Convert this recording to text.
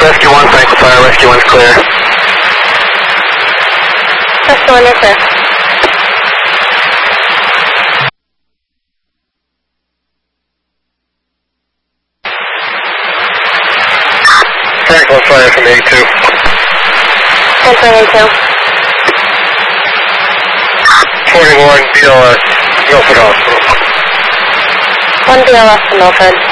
Rescue 1, thanks for fire. Rescue 1's clear. Rescue 1, you're clear. Franklin fire from 82. Franklin 82. 41 BLS, Milford Hospital. 1 BLS to Milford.